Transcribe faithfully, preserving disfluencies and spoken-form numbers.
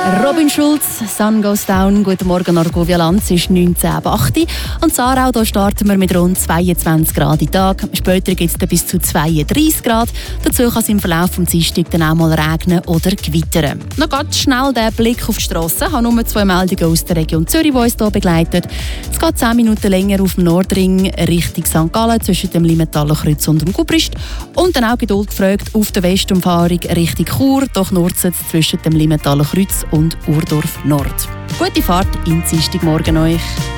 Robin Schulz, Sun Goes Down. Guten Morgen, Argovia Lanz, es ist neunzehn Uhr acht. Und Sarau, da starten wir mit rund zweiundzwanzig Grad im Tag. Später gibt es bis zu zweiunddreißig Grad. Dazu kann es im Verlauf des Dienstags dann auch mal regnen oder gewittern. Noch ganz schnell der Blick auf die Strasse. Ich habe nur zwei Meldungen aus der Region Zürich, die uns hier begleitet. Es geht zehn Minuten länger auf dem Nordring Richtung Sankt Gallen zwischen dem Limentaler Kreuz und dem Gubrist. Und dann auch Geduld gefragt auf der Westumfahrung Richtung Chur, doch Nordsetz zwischen dem Limentaler Kreuz und Urdorf Nord. Gute Fahrt in Dienstagmorgen euch.